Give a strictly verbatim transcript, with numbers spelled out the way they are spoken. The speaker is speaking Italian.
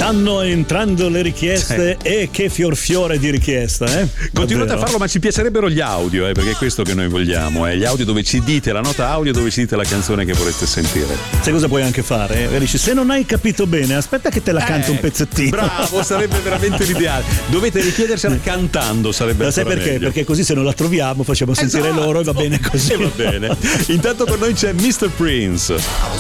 Stanno entrando le richieste sì. E che fior fiore di richiesta, eh? Continuate a farlo, ma ci piacerebbero gli audio, eh, perché è questo che noi vogliamo, eh? Gli audio dove ci dite la nota audio, dove ci dite la canzone che vorreste sentire. Sai cosa puoi anche fare? Eh? Dici, se non hai capito bene, aspetta che te la canto eh, un pezzettino. Bravo, sarebbe veramente l'ideale. Dovete richiedersela cantando, sarebbe Ma sai perché? Meglio. Perché così se non la troviamo facciamo sentire esatto. Loro e va bene così. E va bene. Intanto con noi c'è mister Prince.